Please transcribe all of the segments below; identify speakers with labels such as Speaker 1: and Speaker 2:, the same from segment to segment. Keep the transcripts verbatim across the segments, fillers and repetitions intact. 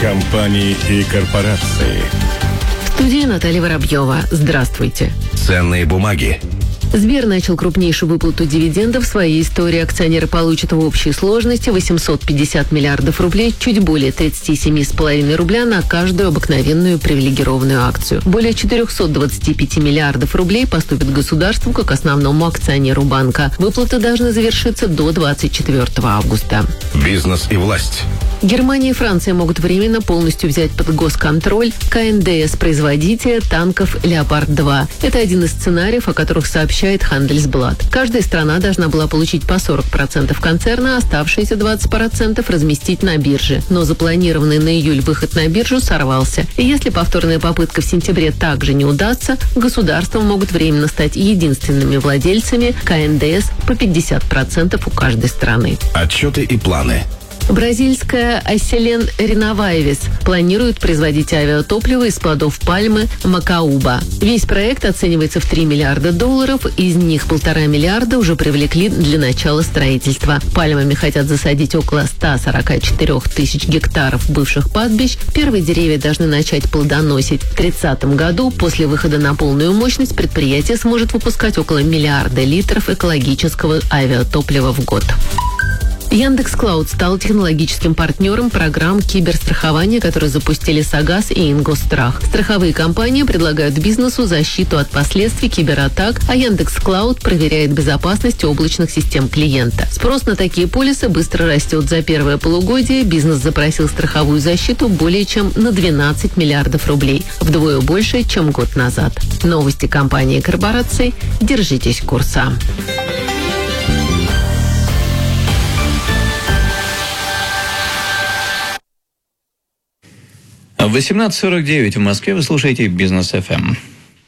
Speaker 1: Компании и корпорации.
Speaker 2: В студии Наталья Воробьева. Здравствуйте.
Speaker 3: Ценные бумаги.
Speaker 2: Сбер начал крупнейшую выплату дивидендов в своей истории. Акционеры получат в общей сложности восемьсот пятьдесят миллиардов рублей, чуть более тридцать семь целых пять десятых рубля на каждую обыкновенную привилегированную акцию. Более четыреста двадцать пять миллиардов рублей поступит государству как основному акционеру банка. Выплаты должны завершиться до двадцать четвёртого августа.
Speaker 3: Бизнес и власть.
Speaker 2: Германия и Франция могут временно полностью взять под госконтроль ка эн дэ эс-производителя танков «Леопард-два». Это один из сценариев, о которых сообщает Handelsblatt. Каждая страна должна была получить по сорок процентов концерна, а оставшиеся двадцать процентов разместить на бирже. Но запланированный на июль выход на биржу сорвался. И если повторная попытка в сентябре также не удастся, государства могут временно стать единственными владельцами ка эн дэ эс по пятьдесят процентов у каждой страны.
Speaker 3: Отчеты и планы.
Speaker 2: Бразильская Айселен Реновайвес планирует производить авиатопливо из плодов пальмы Макауба. Весь проект оценивается в три миллиарда долларов, из них полтора миллиарда уже привлекли для начала строительства. Пальмами хотят засадить около ста сорока четырёх тысяч гектаров бывших пастбищ. Первые деревья должны начать плодоносить в тридцатом году. После выхода на полную мощность предприятие сможет выпускать около миллиарда литров экологического авиатоплива в год. Яндекс.Клауд стал технологическим партнером программ киберстрахования, которые запустили Согаз и Ингосстрах. Страховые компании предлагают бизнесу защиту от последствий кибератак, а Яндекс.Клауд проверяет безопасность облачных систем клиента. Спрос на такие полисы быстро растет. За первое полугодие бизнес запросил страховую защиту более чем на двенадцать миллиардов рублей, вдвое больше, чем год назад. Новости компании и корпораций. Держитесь курса.
Speaker 4: В восемнадцать сорок девять в Москве вы слушаете Бизнес эф эм.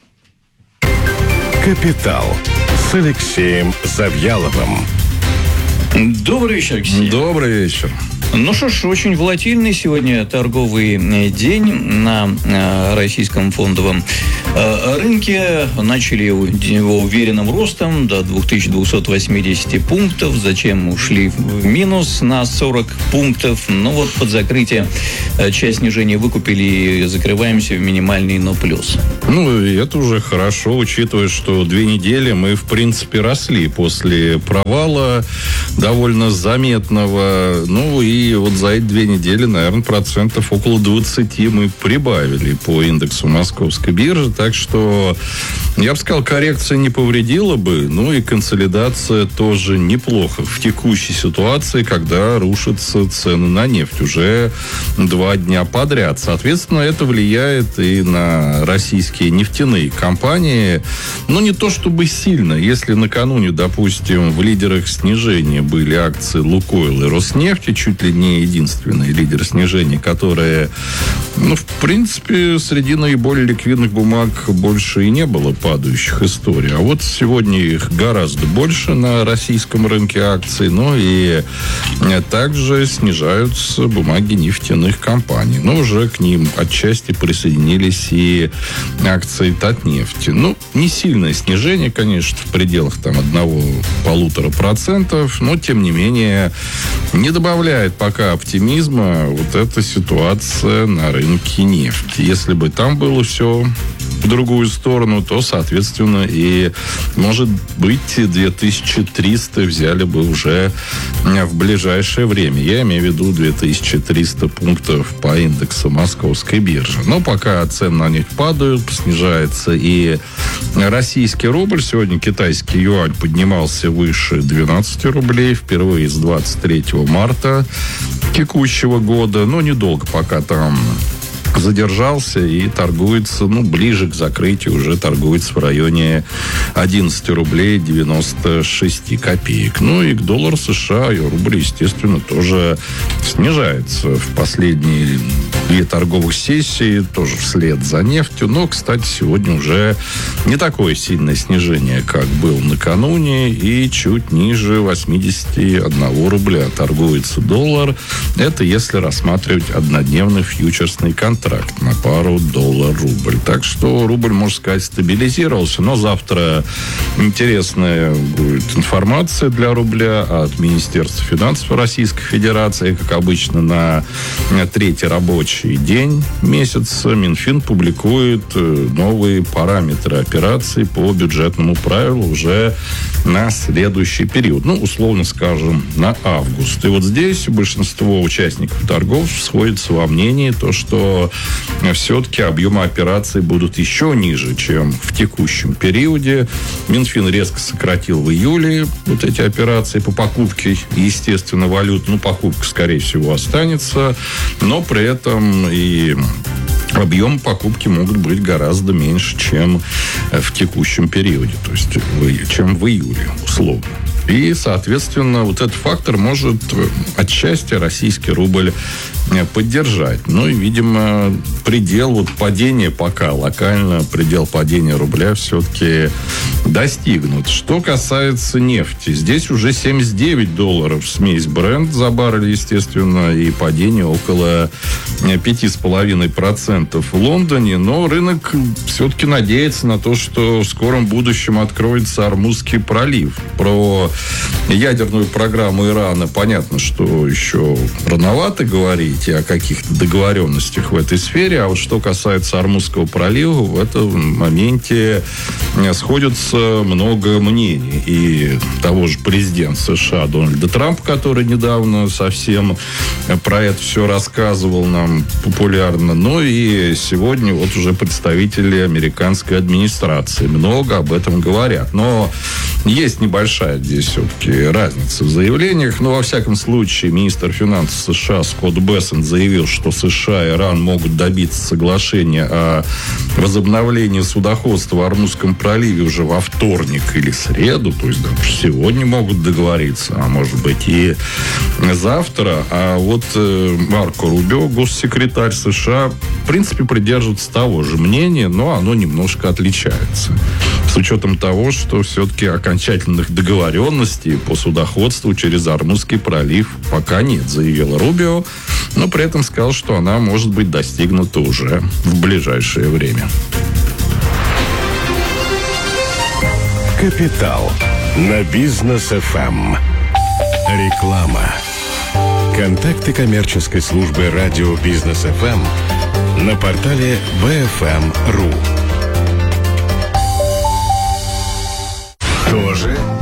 Speaker 1: Капитал с Алексеем Завьяловым.
Speaker 4: Добрый вечер, Алексей.
Speaker 3: Добрый вечер.
Speaker 4: Ну что ж, очень волатильный сегодня торговый день на российском фондовом рынке. Начали его уверенным ростом до две тысячи двести восемьдесят пунктов, затем ушли в минус на сорок пунктов. Ну вот под закрытие часть снижения выкупили и закрываемся в минимальный, но плюс.
Speaker 5: Ну, и это уже хорошо, учитывая, что две недели мы, в принципе, росли после провала довольно заметного. Ну, и вот за эти две недели, наверное, процентов около двадцати мы прибавили по индексу Московской биржи. Так что, я бы сказал, коррекция не повредила бы. Ну, и консолидация тоже неплохо в текущей ситуации, когда рушатся цены на нефть уже два дня подряд. Соответственно, это влияет и на российские нефтяные компании. Но не то чтобы сильно. Если накануне, допустим, в лидерах снижения были акции Лукойл и Роснефти, чуть ли не единственные лидеры снижения, которые, ну, в принципе, среди наиболее ликвидных бумаг больше и не было падающих историй. А вот сегодня их гораздо больше на российском рынке акций. Ну и также снижаются бумаги нефтяных компаний. Но уже к ним отчасти присоединились и акции Татнефти. Ну, не сильное снижение, конечно, в пределах там одного-полутора процентов, но, тем не менее, не добавляет пока оптимизма вот эта ситуация на рынке нефти. Если бы там было все в другую сторону, то, соответственно, и, может быть, две тысячи триста взяли бы уже в ближайшее время. Я имею в виду две тысячи триста пунктов по индексу Московской биржи. Но пока цены на нефть падают, снижается и российский рубль. Сегодня китайский юань поднимался выше двенадцати рублей впервые с двадцать третьего марта текущего года. Но недолго пока там задержался и торгуется, ну, ближе к закрытию уже торгуется в районе одиннадцати рублей девяносто шесть копеек. Ну и к доллару США и рубль, естественно, тоже снижается в последние две торговых сессии, тоже вслед за нефтью. Но, кстати, сегодня уже не такое сильное снижение, как был накануне, и чуть ниже восьмидесяти одного рубля торгуется доллар. Это если рассматривать однодневный фьючерсный контракт. контракт на пару доллар-рубль. Так что рубль, можно сказать, стабилизировался. Но завтра интересная будет информация для рубля от Министерства финансов Российской Федерации. Как обычно, на третий рабочий день месяца Минфин публикует новые параметры операций по бюджетному правилу уже на следующий период. Ну, условно скажем, на август. И вот здесь большинство участников торгов сходятся во мнении, то, что все-таки объемы операций будут еще ниже, чем в текущем периоде. Минфин резко сократил в июле вот эти операции по покупке, естественно, валют. Ну, покупка, скорее всего, останется, но при этом и объем покупки могут быть гораздо меньше, чем в текущем периоде, то есть чем в июле, условно. И, соответственно, вот этот фактор может отчасти российский рубль поддержать. Ну и, видимо, предел вот падения пока локально, предел падения рубля все-таки достигнут. Что касается нефти, здесь уже семьдесят девять долларов смесь Brent за баррель, естественно, и падение около пять целых пять десятых процента в Лондоне. Но рынок все-таки надеется на то, что в скором будущем откроется Ормузский пролив. Про ядерную программу Ирана понятно, что еще рановато говорить о каких-то договоренностях в этой сфере. А вот что касается Ормузского пролива, в этом моменте сходятся много мнений. И того же президента США Дональда Трампа, который недавно совсем про это все рассказывал нам популярно. Ну и сегодня вот уже представители американской администрации много об этом говорят. Но есть небольшая здесь все-таки разница в заявлениях. Но, во всяком случае, министр финансов США Скотт Бессент заявил, что США и Иран могут добиться соглашения о возобновлении судоходства в Ормузском проливе уже во вторник или среду. То есть даже сегодня могут договориться, а может быть и завтра. А вот Марко Рубио, госсекретарь США, в принципе, придерживается того же мнения, но оно немножко отличается. С учетом того, что все-таки окончательных договоренностей по судоходству через Ормузский пролив пока нет, заявил Рубио, но при этом сказал, что она может быть достигнута уже в ближайшее время.
Speaker 1: Капитал на Бизнес эф эм. Реклама. Контакты коммерческой службы радио Бизнес эф эм на портале би эф эм точка ру. Тоже